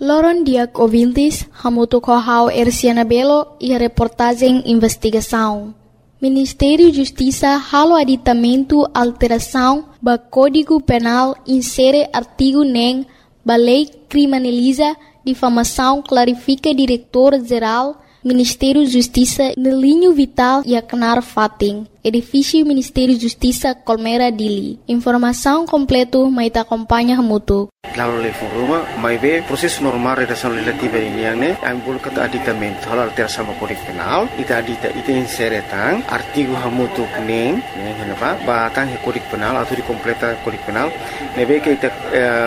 Loron Diak Ouvintes, Hamuto Kohau Erciana Belo e a reportagem Investigação. Ministério da Justiça halo aditamento alteração do Código Penal insere artigo nem ba lei criminaliza difamação clarifica diretor-geral Ministério da Justiça no linho vital e acnar fating. Edifício Ministério da Justiça Colmeira Dili. Informação completo maita acompanha Hamuto. Lalu level rumah, mai be proses normal redação legislativa ini yang ne, ambul kata aditamento halal terasa Kode Penal, ita inseretang artigo hamutu neng henapa, batang Kode Penal atau dikompleta Kode Penal, nebe ke ita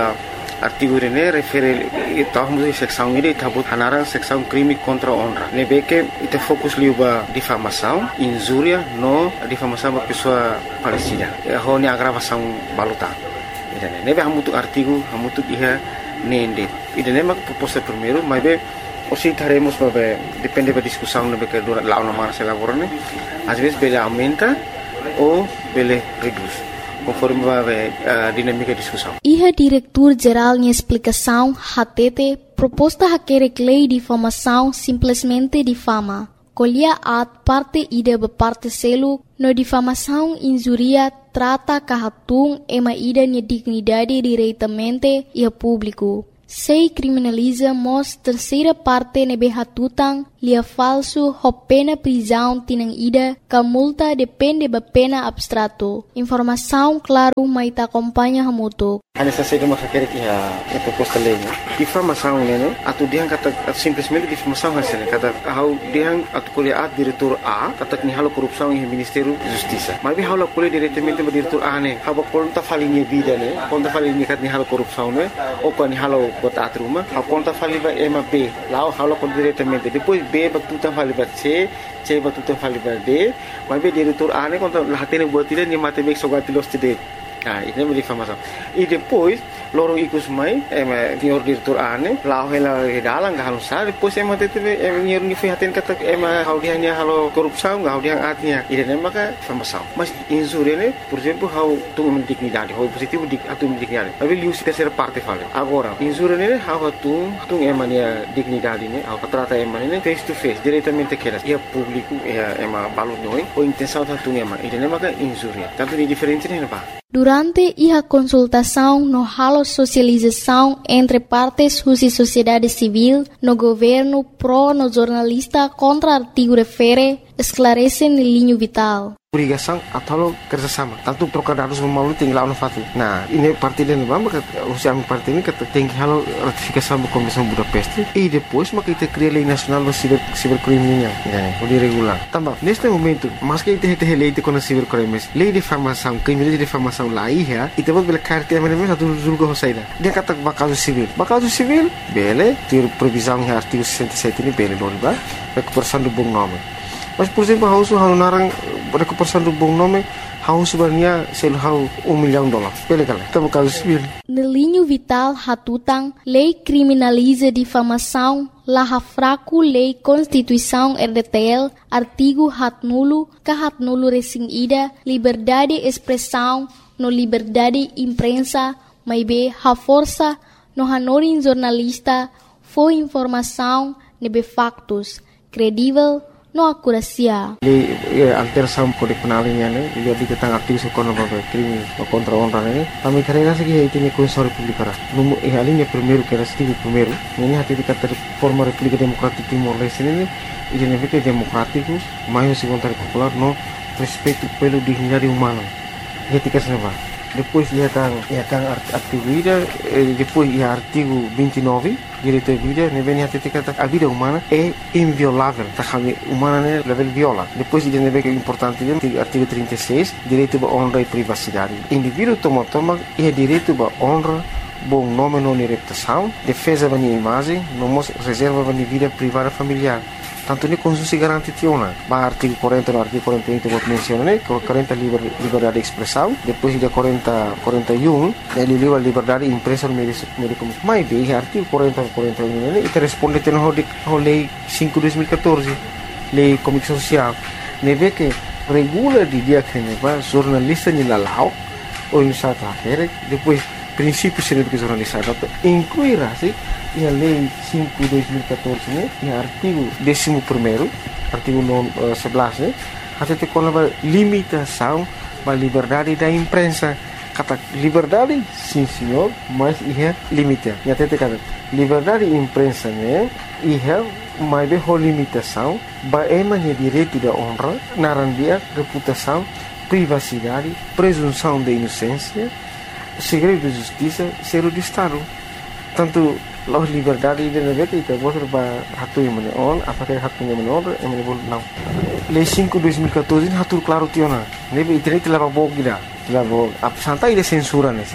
artigo ini refere tahun seksão ini tabut hanarang seksão crime contra honra. Nebe ke ita fokus liuba difamação, injúria no difamação ba pessoa falecida. Ho ni agravação baluta. Nebe hamutu artigo hamutu iha nende. Ida nema proposta primeiro, mas be osi taremos babe depende da discussão nebe que dura lá uma se elaborane. Às vezes bele aumenta ou bele reduz, conforme babe dinâmica de discussão. Iha diretor-geral em explicação hatete proposta haquere lei de difamação simplesmente difama. Colhia at parte ida parte selo no difamação injuria trata kahatung ema ida ni dignidade diretamente e a público. Sei criminaliza mos terceira parte nebe hatutang lia falso ho pena prisão tinang ida ka multa depende ba pena abstrato. Informação claro maita acompanha hamuto. Hanya saja masa kira que proposta lei, difamação né, atau dia kata simplesmente difamação hasilnya kata how dia atau kuliah diretor A kata ni halo korupsi yang Ministério da Justiça. Mas halo kuliah diretamente ba diretor A né, haba konta falinha vida né, konta falinha kat ni halo korupsi né, ou kan ni halo bota atruma, haba konta faliba ema B, lá halo kon diretamente, depois B ba tuta faliba C ba tuta faliba D, mas diretor A né konta lahatene buat dia ni mate bek sogati los tide. Nah, ini menjadi difamação. E depois, loro ikut mai, senhor diretor ane, lau hela dalang gak halus sah. Depois tete, senhor ni fihatin kata, hau dia ni halo korupsi, hau dia atnya. Ini nama ka difamação. Mas injúria ne, por exemplo, hau tu dignidade, hau positivo atu dignidade. Tapi lius terceira parte fala. Agora, injúria ne, hau tu emania dignidade ne, hau trata emania face to face, diretamente keras. Ia público, ia balut noi, ou intenção tu ema. Ini nama ka injúria. Tanto di diferente ne apa? Durante a consultação no halo socialização entre partes e sociedade civil, no governo pro no jornalista contra artigo refere, esclarece no linho vital. Obrigação atau kerjasama, tanto trocar dados melalui tinggal fati. Nah, ini parti dan maka usia parti ini kata tinggi halo ratifikasi sama Komisi Budapest. E depois maka kita cria lei nacional do cibercriminal, o regular. Tambah, neste momento, mas que kita lei de contra cibercrimes, lei de difamação, crime de difamação lá ia, e temos bela carta yang mana satu julga hosaida. Dia kata bakal civil, bele, ter previsão em artigo 67 ini bele doriba, recuperação do bom nome. Mas, por exemplo, hau narang recuperação do bom nome, hau sebenarnya hau $1 milhão. Bele kala, tamo caso civil. No linho vital hatutang, lei criminaliza difamação, laha fraco lei Constituição RDTL, artigo hatnulo, kahatnulo resing ida, liberdade expressão, no liberdade imprensa, maibe ha força, no hanorin jornalista, foi informação, nebe factos, credível, no akurasia. Alteração Kode Penal ini dia diketang artigo sekono babe crime contra honra ini. Kami karena segi itu ni Constituição Republicana. Numu alinha primeiro que era artigo primeiro. Ini hati dikata forma República Democrática Timor-Leste ini identik democrático, mais segundo popular no respeito pelo dignidade humana. Etika senapa. Depois ia kang artigo ida, depois ia artigo 29 direito à vida, ne vem até kata a vida humana é inviolável, tá humana né level viola. Depois ida ne que importante artigo 36, direito à honra e privacidade. Indivíduo toma é direito à honra, bom nome não reputação, defesa da imagem, não reserva da vida privada familiar. Tanto ni Constituição garante tiona. Ba artigo 40 no artigo 41 que vou mencionar, né? 40 liberdade de expressão, depois de 41 ele liberdade de imprensa no meio comunicação. Mas bem, artigo 40 41 né? E responde tendo a lei 5/2014, lei comunicação social. Neve que regula de dia que neva jornalista ni lalau ou em sata depois princípios de educação jornalista incluirá-se a Lei 5/2014, né, e artigo 11º, artigo 11, né, até com a limitação da liberdade da imprensa. Kata liberdade, sim senhor, mas é limite. E até kata liberdade da imprensa, né, mais bem limitação, é direito da honra, narandia, reputação, privacidade, presunção de inocência, segredo de justiça, segredo de Estado. Tanto a liberdade de negara itu boleh hatu yang mana on, apakah hatu yang mana on, yang mana boleh não. Lei 5/2014 hatu claro tiona. Nebe internet telah bawa kita, telah bawa. Santai dia censura ni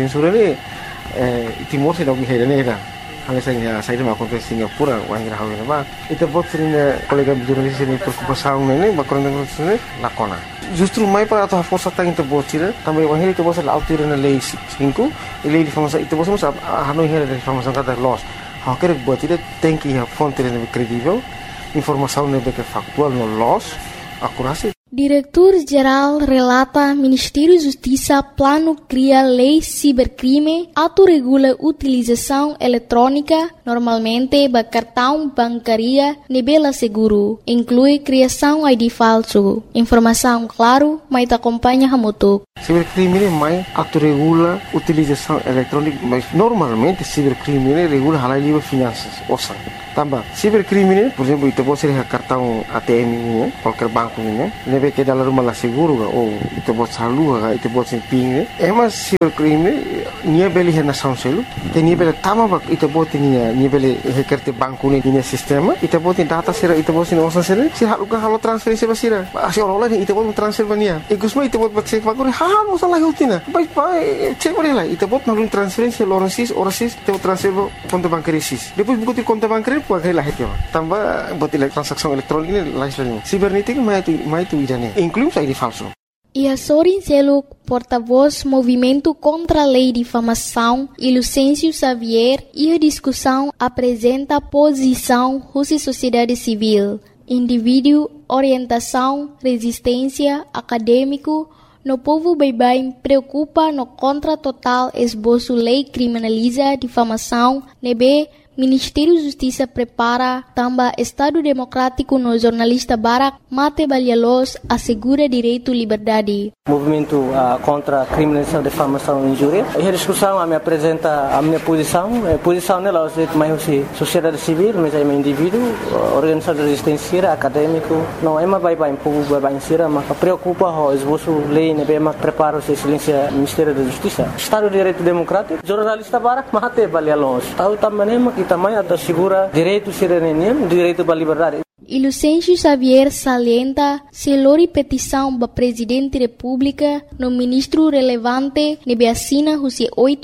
Timor se dah berhenti ni dah. Hanya saya dah makan ke Singapura, orang kira hawi nama. Itu buat sering kolega jurnalis ini berkumpul ni, bakuran dengan sini lakona. Justru mai para atau força tang itu buat sih, tambah orang itu buat laut tiran lei 5, lei informasi itu buat semua hanoi hera informasi kata loss. Haker buat tidak tem que a fonte lebih credível, informação lebih factual no loss, akurasi. Diretor-Geral relata Ministério da Justiça plano cria lei cibercrime, autorregula utilização eletrônica, normalmente da cartão bancária nebela seguro, inclui criação ID falso. Informação claro, mas acompanha Hamutuk. Cibercrime mais autorregula utilização eletrônica, mas normalmente cibercrime regula halal livre finanças, osan. Tambah, cibercrime, por exemplo, itu pode ser cartão ATM ini, qualquer banco ini, nebe que dalam rumah lah seguro ga, ou itu pode salua ga, itu pode ping ni. Emas cibercrime, nia beli nação selu, nia beli tama bak, itu pode nia beli hekerte banco ni nia sistema, itu pode data sira, itu pode osan sira, si haluka halo transferensi basira, asi orang lain itu pode transfer bania. Ikusma itu pode cek bagor, halo salah hutina, baik, cek boleh lah, itu pode nalun transferensi loransis, orasis, itu transfer konto bankerisis. Depois buku ti konto bankeri pakai lah itu. Tambah buat transaksi elektronik ini lain. Cibernética mais tu idane. Inclui ID falso. E Sorin Seluk, porta-voz Movimento contra a Lei de Difamação, e Lucêncio Xavier, e a discussão apresenta posição Rússia Sociedade Civil, indivíduo, orientação, resistência, acadêmico, no povo bem preocupa no contra total esboço lei criminaliza difamação, nebe Ministério da Justiça prepara também Estado Democrático no jornalista Barak Mate Balialos assegura direito e liberdade. Movimento contra a criminalização, difamação e injúria. E a discussão me apresenta a minha posição. A posição nela é mais sociedade civil, mas é um indivíduo, organização de resistência, acadêmico. Não é mais bem povo bem sira, mas preocupa o esboço lei, né, mas prepara o silêncio Ministério da Justiça. Estado de Direito Democrático, jornalista Barak Mate Balialos. Tahu também também assegura direito cidadania, direito à liberdade. E Lucêncio Xavier salienta se lori petição da Presidente da República no ministro relevante nebe assina os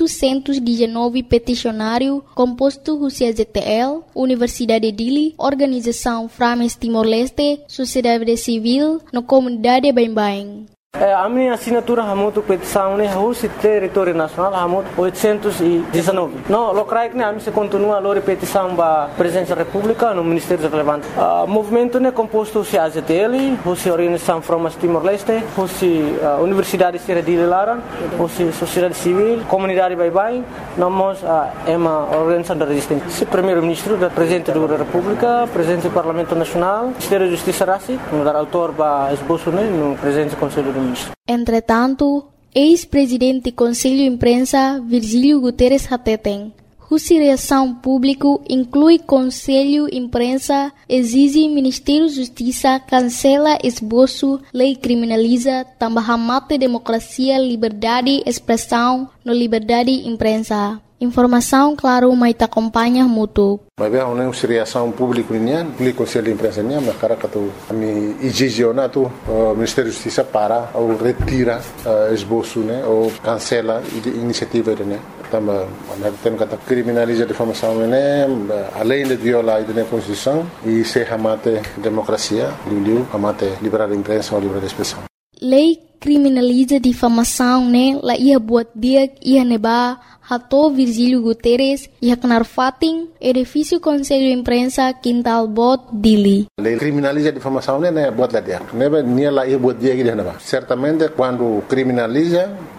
819 peticionário composto os ZTL, Universidade Dili, Organização Frames Timor-Leste, Sociedade Civil, no Comunidade Bem-Bem. A minha assinatura hamutu petição ne Rússia território nacional hamutu 819. No, locrai que a mim se continua a lori petição ba presença da República no Ministério relevante. Movimento ne composto se AZTL, Rússia Organização Frames Timor-Leste, Rússia Universidade Sierra de Laran, Rússia Sociedade Civil, Comunidade Bem-Bem, nós é uma organização da resistência. Se primeiro-ministro da Presidente da República, Presidente do Parlamento Nacional, Ministério da Justiça Rassi, no dar autor ba esboço ne no Presidente do Conselho do Entretanto, ex-presidente do Conselho de Imprensa, Virgílio Guterres Hateten, cuja reação pública inclui Conselho de Imprensa, exige Ministério da Justiça cancela esboço, lei criminaliza, também mata democracia, liberdade, expressão, no liberdade de imprensa. Informação, claro, mas te acompanha muito. Mas bem, uma reação pública o Conselho de Imprensa mas cara que tu me exige o Ministério da Justiça para ou retira esboço, né, ou cancela a iniciativa, né. Também tem que criminalizar a difamação, né, além de violar a Constituição e se amate democracia, amate liberdade de imprensa ou liberdade de expressão. Lei criminaliza difamação, né, la ia buat dia ia neba Hato Virgílio Guterres ia kenar fating edifício Conselho de Imprensa Quintal Bot Dili. Lei criminaliza a difamação, né, buat lá dia. Neba nia lá ia buat dia que dia neba. Certamente quando criminaliza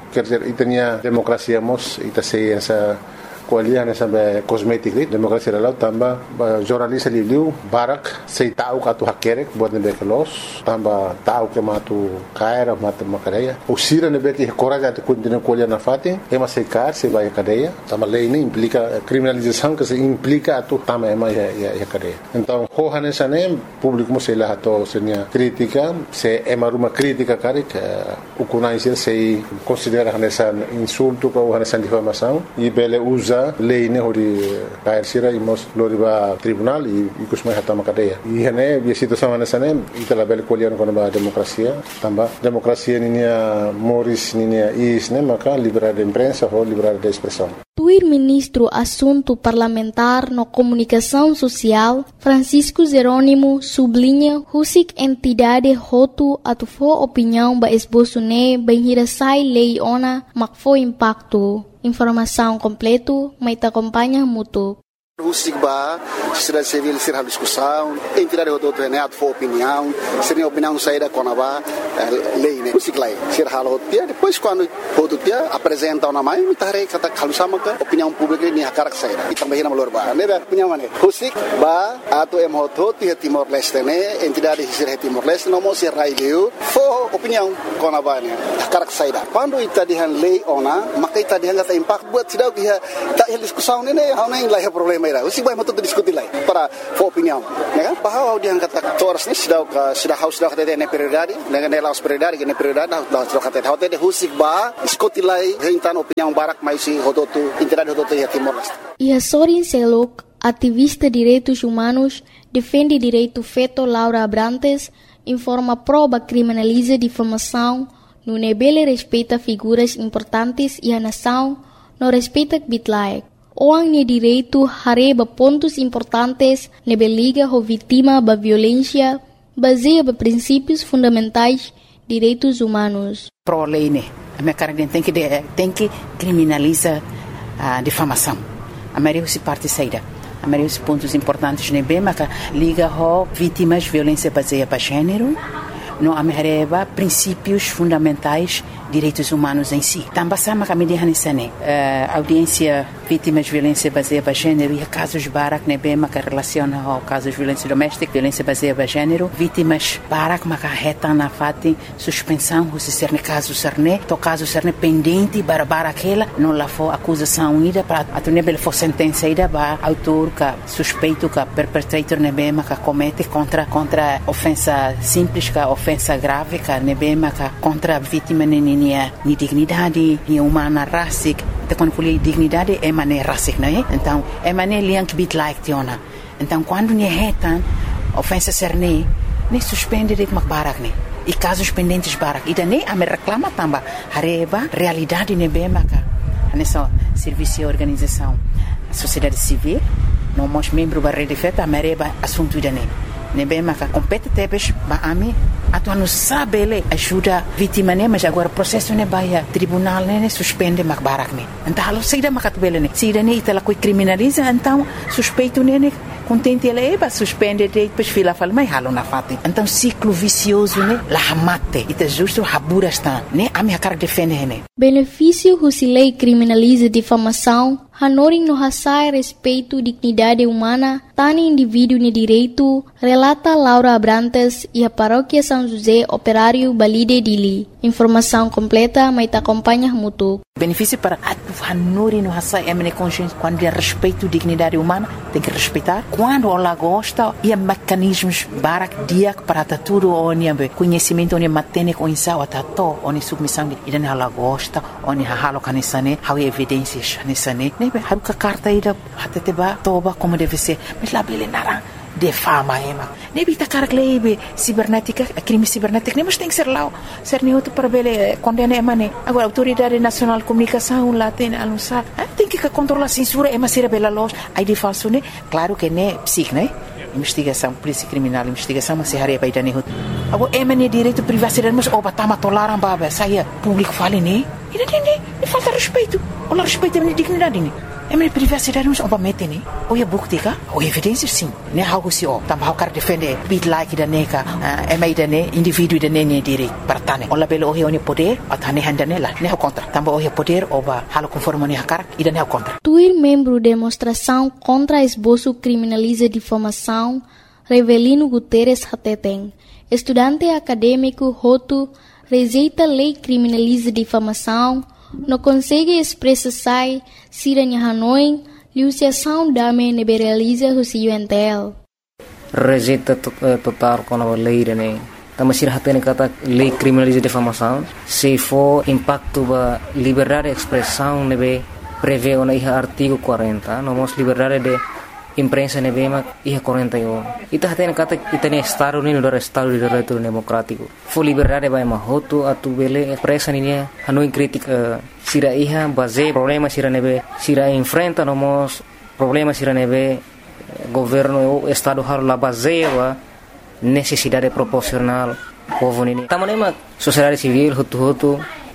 quer dizer, itanya demokrasia mos ita sei essa kualiah nessa kosmetik ni demokrasia lalau tambah jornalista liu barak sei tahu katu hakerek buat nebe kelos tambah tahu ke matu kaira matu makadeia usira nebe que coragem de continuar kualiah na fati ema sei kar sei vai cadeia tambah lei ini implica criminalização que se implica atu tambah ema ya cadeia então hoha nessa nem público mo sei lá to senia crítica se ema ruma crítica kari ukunai sei considera nessa insulto ou nessa difamação e bele usa lei ne hori kair sira imos loriba tribunal e kusmai hatama cadeia e hene a situação nessa nem itala bele kolian kono ba demokrasia tamba demokrasia ninia moris ninia is ne maka liberdade de imprensa ou liberdade de expressão. O ministro Assunto Parlamentar no Comunicação Social, Francisco Jerônimo, sublinha husik entidade hotu atufo opinião ba esboço ne banhirasai lei ona makfo impacto. Informação completo, mas te acompanha muito. Husik ba, sociedade civil ser a discussão, entidade do neat for opinião, seria opinião saída com a lei, né? Husik lá, ser halo dia, depois quando o dia apresenta uma mãe, me tarei kata kalau sama ke opinião pública ni hakarak saída. E também na melhor ba, né? Opinião mana? Husik ba, atau emhoto ti Timor Leste né, entidade ser Timor Leste não mo ser raileu, for opinião com a ba né, hakarak saída. Quando ita dihan lei ona, maka ita dihan kata impact buat sidau que tak discussão né, hau nem lá é problema. Usik vai muito discutir lá para opinião, né? Bahwa dia kata toras ni sudah kata dia prioridade, dengan nela prioridade, que prioridade sudah kata dia husik ba diskutir lá hentan opinião barak mais si hodotu entidade hodotu ya Timor Leste. E a Sorin Selok, ativista de direitos humanos, defende direito feto Laura Abrantes, informa prova criminaliza difamação, no nebele respeita figuras importantes e a nação não respeita bitlaek. Orang ni direito hareba pontos importantes nebe liga ho vítima da violência baseia ba princípios fundamentais direitos humanos. Pro lei né, a minha cara tem que criminalizar a difamação. A maioria se parte saída. A maioria dos pontos importantes nebe mas liga ho vítimas violência baseia ba gênero. Não amerreba princípios fundamentais direitos humanos em si. Também sama kami dihanisane audiência vítimas de violência baseada em gênero e casos barak nebe maka relaciona ao casos de violência doméstica, violência baseada em gênero, vítimas barak maka reta na fati suspensão se ser caso serne, to caso serne pendente para aquela não lá for acusação ida para atunebel for sentença ida ba autor ka suspeito ka perpetrator nebe maka comete contra ofensa simples ka ofensa grave ka nebe maka contra vítima ni dignidade, ni humana racic, então quando falei dignidade é mané racic, não é? Então é mané liank bit like tiona. Então quando ni retan ofensa serne, nem suspende de barak ne. E casos pendentes barak. E daí a me reclama tamba hareba realidade ne bemaka. Nessa serviço e organização, a sociedade civil, não mos membro da rede feta, a mereba assunto daí. Ne bemaka competentes ba ami atu não sabe ele ajuda vítima né mas agora processo né baia tribunal né suspende mak barak né então halo saída makat bele né saída né itala coi criminaliza então suspeito né contente ele ba suspende depois fila fala mas halo na fati então ciclo vicioso né la mate ita justo habura está né a minha cara defende né benefício husilei criminaliza difamação hanoring no hasai respeito dignidade humana tani indivíduo ne direito relata Laura Abrantes e a paróquia São José Operário Balide Dili. Informação completa, mas te acompanha muito. Benefício para a Nori no Hassai é consciência quando é respeito à dignidade humana, tem que respeitar. Quando ela gosta, e há mecanismos para tudo, onde conhecimento, onde mantém com insau, onde submissão, e daí ela gosta, onde halo canisane, há evidências canisane, né? Haruka carta ida, até te ba, toba como deve ser, mas lá bele nara. De fama, ema. Nebi ta caraclebe cibernética, crime cibernético, nem mas tem que ser lá, ser nem outro para ver condena ema né. Agora autoridade nacional de comunicação lá tem anunciar, tem que controlar a censura, ema ser bela loja, aí de falso né. Claro que né, psic né. Investigação, polícia criminal, investigação, mas se haré para ir né. Agora ema né direito privacidade, mas oba tama tolaram baba, saia público fale né. E não falta respeito, olha respeito a minha dignidade né. minha privacidade não obviamente né ou é bukti ka ou evidência sim né algo se o também quer defender bit like da neca mai da ne indivíduo da ne direito para tane ou labelo o é poder atane handanela né contra também o é poder oba halo conforme ne hakar e da ne contra Tuir membro demonstração contra esboço criminaliza difamação Revelino Guterres Hateten estudante acadêmico Hotu rejeita lei criminaliza difamação não consegue expressar siranya Hanoi liusiação dame neberaliza o UNTL rejeita total com a lei né também se hatene kata lei criminaliza difamação se for impacto ba liberdade de expressão nebe prevê o artigo 40 nomos liberdade de imprensa nebe ma 41 ita hatene kata itane estado ni do estado de direito democrático for liberdade ba mahoto atu bele expressa ni Hanoi crítica sira iha base problema sira nebe sira enfrenta nomos problema sira nebe governo estado har la base wa necessidade proporcional povo ni tamanema sociedade civil hutu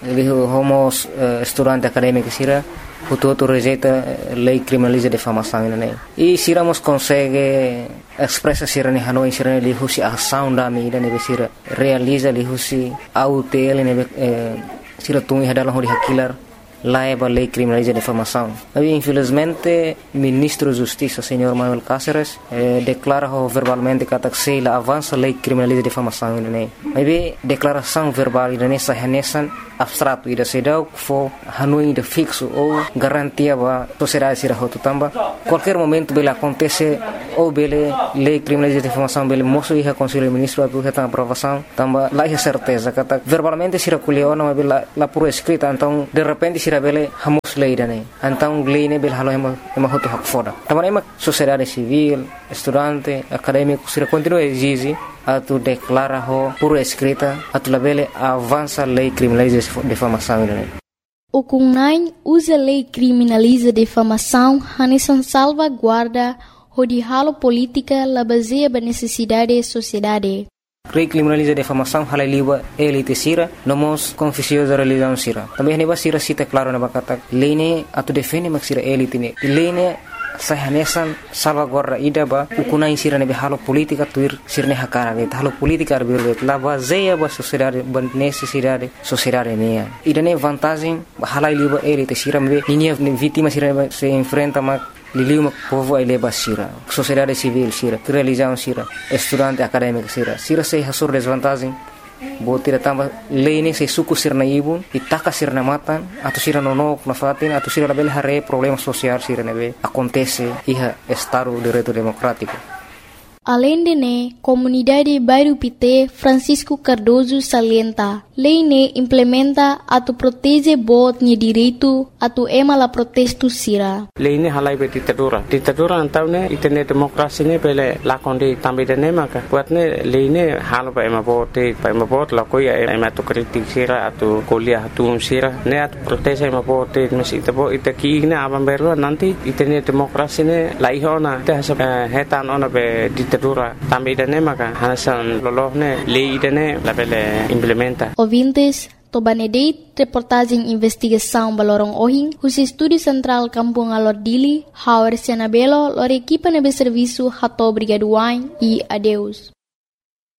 homos estudante acadêmico sira hutu rejeita lei criminaliza difamação né e siramos consegue expressa sira ni Hanoi sira ni husi ação da mi da nebe sira realiza li husi autel nebe sira tungi hadalah hori hakilar laiba lei criminaliza difamação. Mas infelizmente ministro da Justiça, senhor Manuel Cáceres, declara verbalmente que a avança lei criminaliza difamação né. Mas declaração verbal nessa renesan abstrato ida sedau fo Hanoi de fixo ou garantia ba sociedade sira hotu tamba qualquer momento bela acontece ou bele lei criminaliza difamação bele moço ia conselho ministro a buta aprovação tamba lá é certeza que verbalmente sira colheu não bela la por escrita então de repente sira bele hamos lei dane então lei ne bela halo ema hotu hak foda tamba ema sociedade civil estudante acadêmico sira continua exige atu declara ho por escrita atu labele avança lei criminaliza difamação O CUNAI usa lei criminaliza difamação hanesan salvaguarda hodihalo política la baseia ba necessidade sociedade lei criminaliza difamação halai liba elite sira nomos confissio da religião sira também neba sira cita claro na bakata lei ne atu defende mak sira elite ne lei ne sahanesan salvaguarda ida ba ukunai sira nebe halo politika tuir sirne hakara be halo politika arbir la baseia ba sociedade ba necessidade sociedade mea ida ne vantagem halai liba elite sira me ninia vítima sira se enfrenta ma liliu povo ele ba sira sociedade civil sira religião sira estudante acadêmico sira se hasur desvantagem botira tamba lei se suku sirna ibun itaka sirna matan atau sira nonok na fatin atau sira label hare problema social sira nebe acontece iha estado de direito democrático. Além de ne, comunidade Bairro Pité Francisco Cardoso salienta, lei ne implementa atu protege bot ni direito atu ema la protesto sira. Lei ne halai be ditadura antau ne itene demokrasi ne pele lakondi tambe de ne maka buat ne lei ne halo ba ema bot la koi ema tu kritik sira atu kuliah atu sira ne atu protege ema bot mesi tabo itaki ne abam berlo nanti itene demokrasi ne laihona te hetan ona be ditadura tambe de ne maka hanasan lolohne lei de ne la bele implementa. Ouvintes, Tobanedeit, reportagem investigação Balorong Ohing, os Estúdio Central Kampung Alordili, Hauer Sianabelo, lor equipa nebe serviço Hato Brigaduain e adeus.